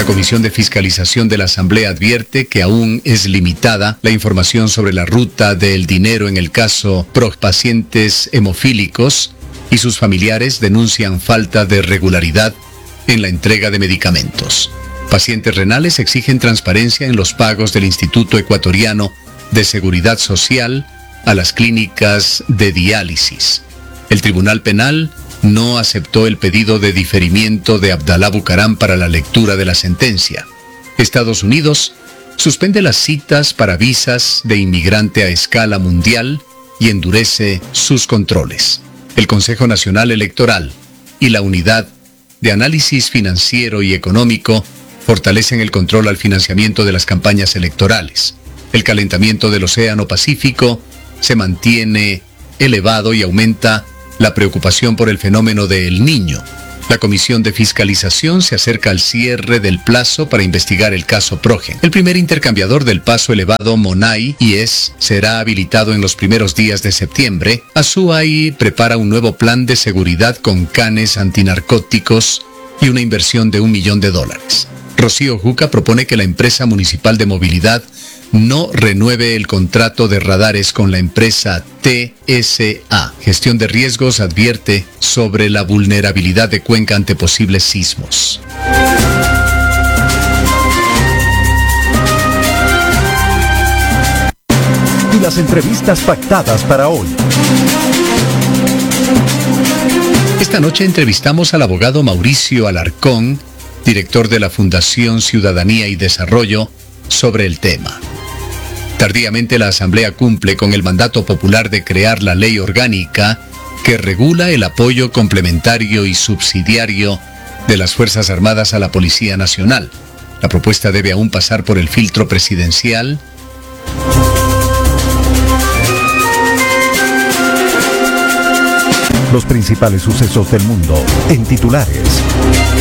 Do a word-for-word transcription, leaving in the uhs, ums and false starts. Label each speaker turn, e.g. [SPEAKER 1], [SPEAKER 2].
[SPEAKER 1] La Comisión de Fiscalización de la Asamblea advierte que aún es limitada la información sobre la ruta del dinero en el caso Pro. Pacientes hemofílicos y sus familiares denuncian falta de regularidad en la entrega de medicamentos. Pacientes renales exigen transparencia en los pagos del Instituto Ecuatoriano de Seguridad Social a las clínicas de diálisis. El Tribunal Penal no aceptó el pedido de diferimiento de Abdalá Bucaram para la lectura de la sentencia. Estados Unidos suspende las citas para visas de inmigrante a escala mundial y endurece sus controles. El Consejo Nacional Electoral y la Unidad de Análisis Financiero y Económico fortalecen el control al financiamiento de las campañas electorales. El calentamiento del Océano Pacífico se mantiene elevado y aumenta la preocupación por el fenómeno de El Niño. La Comisión de Fiscalización se acerca al cierre del plazo para investigar el caso Progen. El primer intercambiador del paso elevado Monay I E S será habilitado en los primeros días de septiembre. Azuay prepara un nuevo plan de seguridad con canes antinarcóticos y una inversión de un millón de dólares. Rocío Juca propone que la empresa municipal de movilidad no renueve el contrato de radares con la empresa T S A. Gestión de Riesgos advierte sobre la vulnerabilidad de Cuenca ante posibles sismos.
[SPEAKER 2] Y las entrevistas pactadas para hoy.
[SPEAKER 1] Esta noche entrevistamos al abogado Mauricio Alarcón, director de la Fundación Ciudadanía y Desarrollo, sobre el tema. Tardíamente la Asamblea cumple con el mandato popular de crear la ley orgánica que regula el apoyo complementario y subsidiario de las Fuerzas Armadas a la Policía Nacional. La propuesta debe aún pasar por el filtro presidencial.
[SPEAKER 2] Los principales sucesos del mundo en titulares.